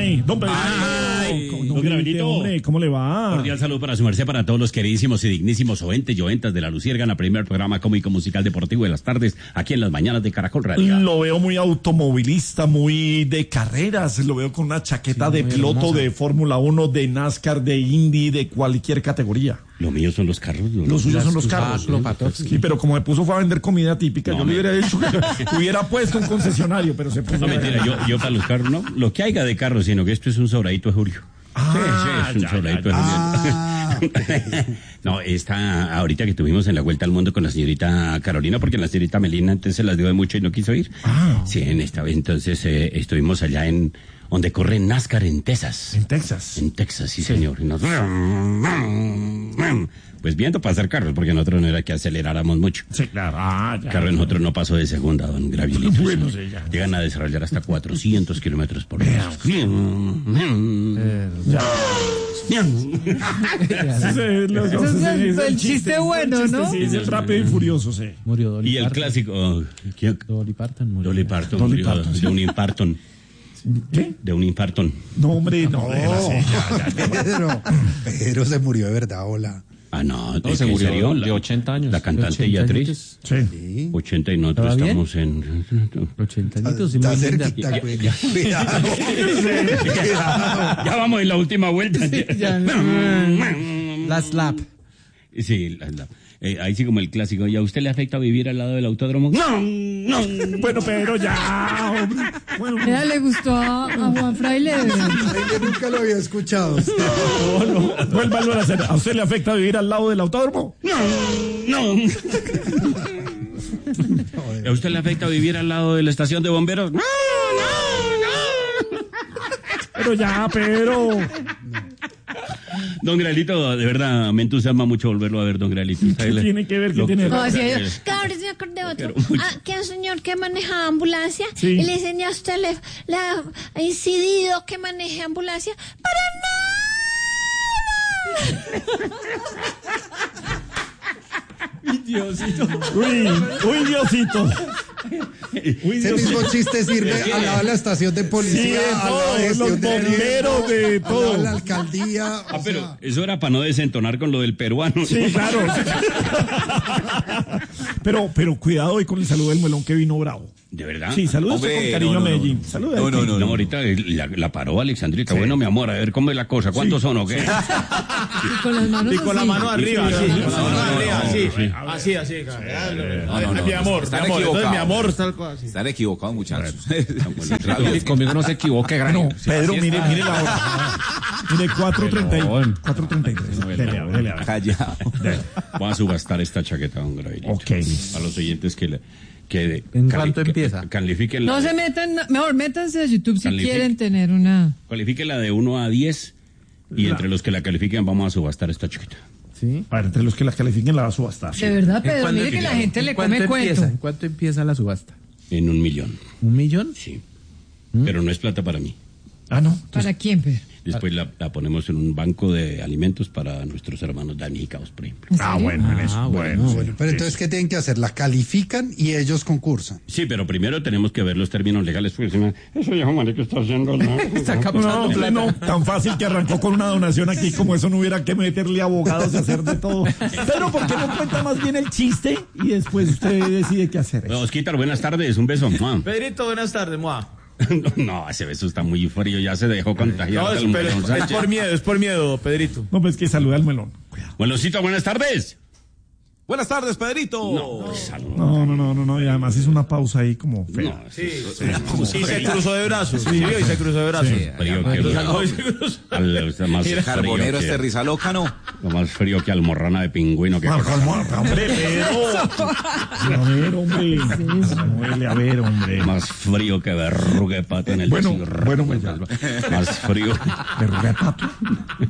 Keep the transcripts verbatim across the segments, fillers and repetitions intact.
Ay, don Pedro. Ay, ¿Cómo, don Gravelito. hombre, ¿cómo le va? Cordial saludo para su merced, para todos los queridísimos y dignísimos oyentes y oyentas de La Luciérgana, primer programa cómico musical deportivo de las tardes, aquí en las mañanas de Caracol Radio. Lo veo muy automovilista, muy de carreras, lo veo con una chaqueta Sí, de muy piloto hermosa. de Fórmula uno, de NASCAR, de Indy, de cualquier categoría. Lo mío son los carros. ¿no? Los suyos son los Ah, carros. lo pató, sí. Sí, pero como me puso fue a vender comida típica, No, yo le me- hubiera dicho que hubiera puesto un concesionario, pero se puso. No, mentira, yo, yo para los carros, no, lo que haya de carros, sino que esto es un sobradito de Julio. Ah, Sí, sí, es un ya, sobradito ya, de Julio. No, está ahorita que estuvimos en la Vuelta al Mundo con la señorita Carolina, porque la señorita Melina entonces se las dio de mucho y no quiso ir. Ah. Sí, en esta vez entonces eh, estuvimos allá en donde corre NASCAR en Texas. En Texas. En Texas, sí, señor. Y nos- Pues viendo pasar carros, porque nosotros no era que aceleráramos mucho. Sí, claro. Ah, ya. El carro de nosotros no pasó de segunda, don Gravielito. Bueno, sí, ya. Llegan a desarrollar hasta cuatrocientos kilómetros por hora. Ya. Eso Ese- los- es ese- el- ese el chiste bueno, chiste, ¿no? Sí, es el rápido y furioso, sí. Murió Dolly Y el Parton. clásico, oh, ¿quién? Dolly Parton murió. Dolly Parton, Dolly murió Parton, de sí. un infartón. ¿Qué? De un infartón. No, hombre, no. déjela, sí, ya, ya. Pedro, Pedro se murió de verdad, hola. Ah, no, No, ¿en se murió serio? de ochenta años. La cantante De y ochenta actriz. añitos. Sí. ochenta y nosotros ¿Está bien? estamos en... ochenta añitos, sí, Está muy linda. cerquita, güey. Cuidado. Cuidado. Ya vamos en la última vuelta. ya. La slap. Sí, la- la- eh, ahí sí como el clásico. ¿Y a usted le afecta vivir al lado del autódromo? No, no. Bueno, pero ya, hombre. Bueno, Mira, le gustó a, a Juan Fraile. Yo nunca lo había escuchado. no, no. Vuélvalo a hacer. ¿A usted le afecta vivir al lado del autódromo? No. ¿A usted le afecta vivir al lado de la estación de bomberos? No, no, no. Pero ya, pero. Don Gralito, de verdad, me entusiasma mucho volverlo a ver, don Gralito. ¿Qué tiene que ver? ¿Qué Lo- tiene? No, así Eh, es. Claro, se me acordé de otro. Pero mucho. Ah, que un señor que maneja ambulancia Sí. y le dicen, ¿a usted le, le ha incidido que maneje ambulancia? ¡Para Diosito. Uy, uy, Diosito. Uy, Ese mismo Diosito. chiste sirve al lado de la estación de Sí, policía, de al lado todo, de los gestión de bomberos, de al lado de la todo. alcaldía. Ah, o pero sea, eso era para no desentonar con lo del peruano. Sí, claro. Pero, pero cuidado hoy con el saludo del melón que vino bravo. ¿De verdad? Sí, saludos Hombre, con cariño no, no, a Medellín. no. Saludos. No, no, no. No, ahorita la, la paró Alexandrita. Bueno, mi amor, a ver cómo es la cosa. ¿Cuántos son o qué? Y con las manos Y con la así. mano arriba, sí. Con la mano arriba, sí. sí. Así, así. No, no, no. Mi amor, mi Están amor. Entonces, equivocados. mi amor, tal cual. así. Están equivocados, muchachos. Conmigo no se equivoque, gran. No, Pedro, mire, mire la hora. Mire, cuatro treinta y Pelón. cuatro treinta y tres. Dele, a ver, dele, a ver. Callado. Voy a subastar esta chaqueta, don Gravilito. Ok. A los oyentes que... le- que ¿En cali- cuánto que- empieza? Califiquen la, No se metan, mejor métanse a YouTube si Calific- quieren tener una. califiquen la de uno a diez y La- entre los que la califiquen vamos a subastar esta chaqueta. Sí. A ver, entre los que la califiquen la va a subastar. De verdad, Pedro, ¿Cuándo mire que la empieza? gente le ¿En cuánto come empieza? cuento. ¿En cuánto empieza la subasta? En un millón, ¿Un millón? sí. Pero no es plata para mí. Ah, no. ¿Para quién, Pedro? Después la, la ponemos en un banco de alimentos para nuestros hermanos damnificados, por ejemplo. ¿En Ah, serio? bueno, en eso. Ah, bueno, bueno, sí, bueno, pero sí. entonces, ¿qué tienen que hacer? La califican y ellos concursan. Sí, pero primero tenemos que ver los términos legales. Porque si no, eso viejo marica está haciendo... ¿no? Está No, captando no, plata. no, tan fácil que arrancó con una donación aquí, como eso no hubiera que meterle abogados y hacer de todo. Pero ¿por qué no cuenta más bien el chiste y después usted decide qué hacer? Bueno, Osquitar, buenas tardes, un beso. ¡Mua! Pedrito, buenas tardes, Moa. No, ese beso está muy frío, ya se dejó contagiar. No, es, del pero melón es Sánchez. por miedo, es por miedo, Pedrito. No, pues que saluda al melón. Cuidado. Bueno, Cito, buenas tardes. Buenas tardes, Pedrito. No, salud. No, no, no, no, no, y además hizo una pausa ahí como fea. No, Sí, y se cruzó de brazos. Sí, y se cruzó de brazos. frío que Entonces, al- ay, se cruzó. al- está más frío Carbonero que- este risa loca, ¿no? lo más frío que almorrana de pingüino que Ah, calma, hombre, pero. A ver, hombre. Muele, a ver, hombre. más frío que verruga de pato en el Bueno, desierto. bueno, pues ya. Más frío. Verruga de pato.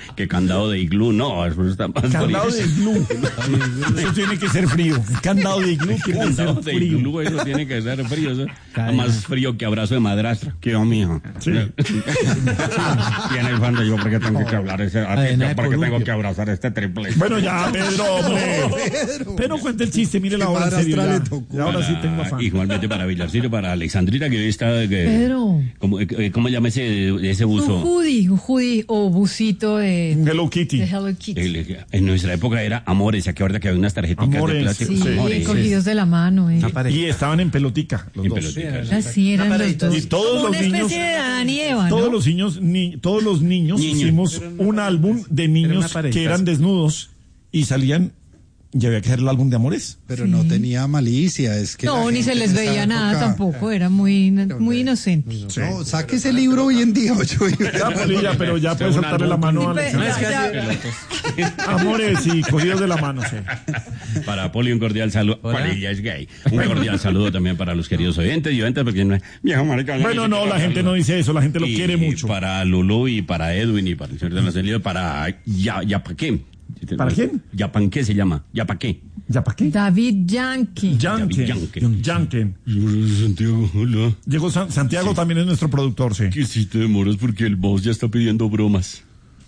que candado de iglú, no, eso está más Candado bonito. de iglú. Eso tiene que ser frío. Candado de iglú tiene que ser Candado de frío. iglú, eso tiene que ser frío, eso. Más frío que abrazo de madrastra. ¿Qué va, mijo? Sí. Tiene el fan de yo porque tengo que hablar ese, Cadena de porque tengo columpio. que abrazar este triple. Bueno, ya, Pedro, hombre. Pedro. Pero cuente el chiste, mire la ¿Qué hora en serio. madrastra Ya. le tocó? Y ahora sí Para- tengo afán. Igualmente para Villarcillo, para Alexandrita, que hoy está... Que, Pedro. ¿Cómo, eh, ¿Cómo llama ese, ese Un buzo? hoodie, un hoodie o busito de, Hello Kitty. de Hello Kitty. El- en nuestra época era Amores, ¿se acuerda que había unas tarjeticas Amores, de plástico? Sí, Amores. cogidos de la mano. Eh. Y estaban en pelotica, los En dos. peloticas. Así eran los dos. Y todos Como los una niños- especie de Adán y Eva, ¿no? Todos los niños, ni, todos los niños Niño. hicimos un álbum de niños que eran desnudos y salían, y había que hacer el álbum de amores. Pero no tenía malicia, es que... No, la ni se gente les en esa veía nada época- tampoco, era muy, muy inocente. No, saque ese libro hoy en día, ocho. Ya, Polilla, pero ya puedes un soltarle la álbum. mano a Pues, Alexander. ya- Amores y cogidos de la mano, sí. Para Poli un cordial saludo. Polilla es gay. Un cordial saludo también para los queridos oyentes y oyentes, porque no es viejo marica. Bueno, no, la gente no dice eso, la gente lo Y quiere mucho. Para Lulú y para Edwin y para el señor de la salida, para ya, Yapaqué. ¿Para quién? Yapanqué se llama. Yapaqué. ¿Ya para qué? David Yankee. Yanken. Yanken. Yanken. Santiago, hola. Llegó San- Santiago también es nuestro productor, sí. Que si te demoras porque el boss ya está pidiendo bromas.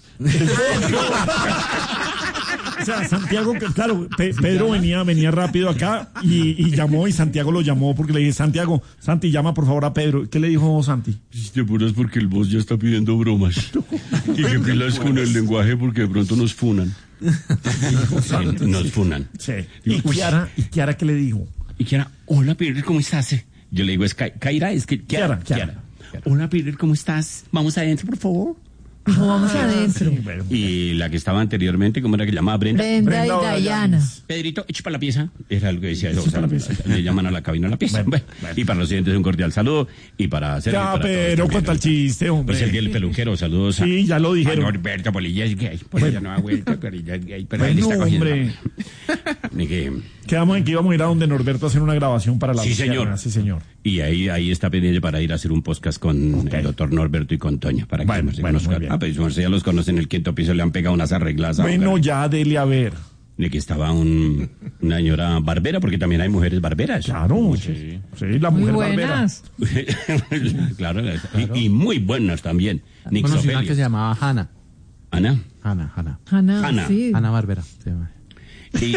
O sea, Santiago, que- claro, Pe- Pedro venía, venía rápido acá y, y llamó y Santiago lo llamó porque le dije, Santiago, Santi, llama por favor a Pedro. ¿Qué le dijo Santi? Si te apuras porque el boss ya está pidiendo bromas. Y que pilas con el lenguaje porque de pronto nos funan. Sí, nos funan. Sí. ¿Y Kiara, ¿y Kiara qué le dijo? Y Kiara, hola Peter, ¿cómo estás? Yo le digo, es Ka- Kaira, es que Kiara, Kiara, Kiara. Kiara. Hola Peter, ¿cómo estás? Vamos adentro, por favor. Dijo, vamos adentro. Sí, bueno. Y la que estaba anteriormente, ¿cómo era que llamaba? Brenda. Brenda, Brenda y Dayana. Pedrito, echa para la pieza. Era lo que decía. Echa o sea, para la pieza. Le llaman a la cabina a la pieza. Bueno, Bueno, bueno. Y para los siguientes un cordial saludo. Y para Sergio. Ya, para todos pero también, cuenta el ¿no? chiste, hombre. Pues el día del peluquero, saludos a... Sí, ya lo dijeron. a Norberto Polilla es gay. Polilla no ha vuelto, Polilla es gay. Pero él Bueno, está cogiendo. hombre. Ni que- Quedamos en que íbamos a ir a donde Norberto a hacer una grabación para la Sí, Luciana. señor. Sí, señor. Y ahí, ahí está pendiente para ir a hacer un podcast con Ok. el doctor Norberto y con Toña. Para que Bueno, se bueno, conozcan. muy bien. Ah, pues Marcelo ya los conocen en el quinto piso, le han pegado unas arregladas. a Bueno, Hogar. ya dele a ver. De que estaba un, una señora barbera, porque también hay mujeres barberas. Claro, sí. Sí, la Muy mujer barbera. buenas. claro, Y, y muy buenas también. Conocí una Nixofelio. que se llamaba Hanna. Ana. Hanna, Hanna. Hanna, Hanna. sí. Hanna Barbera. se llama. Y,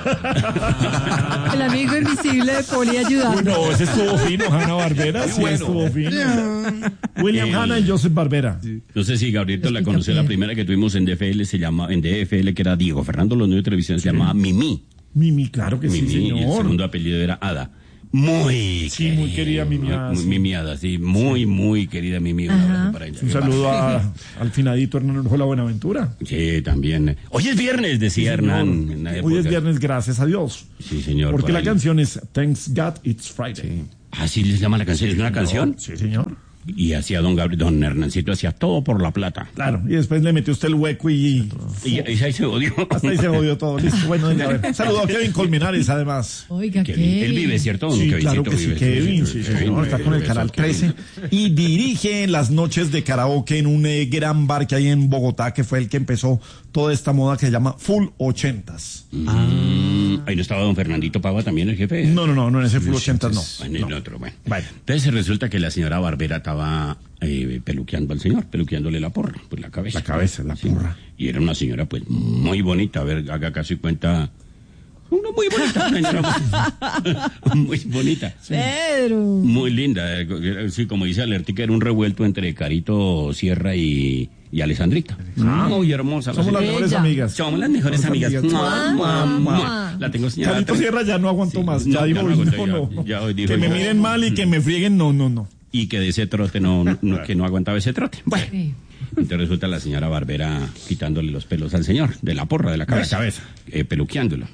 El amigo invisible de Poli ayudando. No, ese estuvo fino, Hanna Barbera. Sí, estuvo fino. William El- Hanna y Joseph Barbera. no sé si Gabrielito la conoció, la primera que tuvimos en D F L se llama, en D F L, que era Diego Fernando Los Niños de Televisión, se llamaba Mimi. Mimi, claro que sí, Mimi, y el señor. segundo apellido era Ada. Muy Sí, muy querida Mimi Ada, muy- sí. Mimi Ada, sí, muy, muy querida Mimi. Un abrazo para ella. Un saludo a- al finadito Hernán Orjola Buenaventura. Sí, también. Hoy es viernes, decía Hernán. en la Hoy época. es viernes, gracias a Dios. Sí, señor. Porque por la ahí. canción es Thanks God It's Friday. Ah, sí, les llama la canción. ¿Es una canción? Sí, señor. Y hacía don Gabriel, don Hernancito, hacía todo por la plata. Claro. Y después le metió usted el hueco y Y, y ahí se odió. hasta ahí se jodió todo. Listo. Bueno, venga, a ver. Saludo a Kevin Colmenares, además. Oiga, Kevin, ¿qué? él vive, ¿cierto? Sí, Kevincito claro que sí, vive, Kevin, sí, Kevin, señor, está con el beso, Canal Kevin. trece y dirige las noches de karaoke en un eh, gran bar que hay en Bogotá, que fue el que empezó toda esta moda que se llama Full Ochentas. Mm, ahí no estaba don Fernandito Pava también, el jefe. No, no, no, no en ese Full Ochentas, no. En el No. otro, bueno. Bueno. Entonces resulta que la señora Barbera estaba eh, peluqueando al señor, peluqueándole la porra, pues la cabeza. La cabeza, la Sí. porra. Y era una señora, pues, muy bonita. A ver, haga casi cuenta. Una muy bonita, una señora muy bonita. Pedro. Muy linda. eh, Sí, como dice Alertica, era un revuelto entre Carito Sierra y, y Alessandrita. Muy hermosa. la Somos las señora. mejores Bella. amigas. Somos las mejores Somos amigas. amigas. Mua, mua, mua. Mua. La tengo señalada. Carito Sierra ya no aguanto Sí. más. No, Ya ya digo, no no, aguanto, no, ya- no. ya dijo Que me ya. miren mal y que me frieguen, no, no, no. Y que de ese trote no, no- que no aguantaba ese trote. Bueno, Sí. entonces resulta la señora Barbera quitándole los pelos al señor, de la porra, de la cabeza. cabeza. eh, peluqueándolo.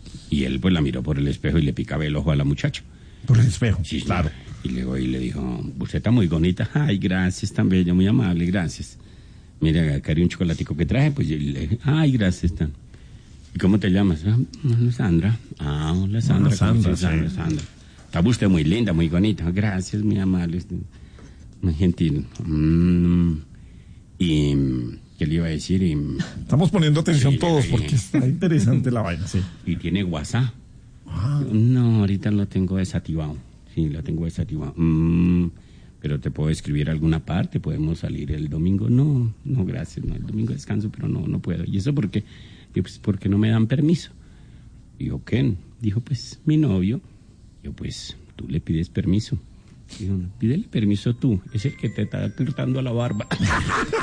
Y él pues la miró por el espejo y le picaba el ojo a la muchacha. Por el espejo. Sí, claro. Y luego y le dijo, usted está muy bonita. Ay, gracias, tan bella, muy amable, gracias. Mira, acá hay un chocolatico que traje, pues yo le dije, ay, gracias, tan. ¿Y cómo te llamas? Ah, hola, Sandra. Ah, hola, Sandra. Hola, Sandra, ¿Cómo estás, Sandra, sí. Sandra. Está usted muy linda, muy bonita. Gracias, muy amable, este, muy gentil. Mm, y mm, que le iba a decir? Y, Estamos poniendo atención Sí, todos sí. porque está interesante la vaina, sí. y tiene WhatsApp. Ah, No, ahorita lo tengo desactivado. Sí, lo tengo desactivado. Mm, pero te puedo escribir alguna parte, podemos salir el domingo. No, no, gracias, no, el domingo descanso, pero no, no puedo. ¿Y eso por qué? Digo, pues porque no me dan permiso. Dijo, ¿quién? Dijo, pues mi novio. Yo, pues tú le pides permiso. Dijo, no, pídele permiso tú, es el que te está cortando la barba.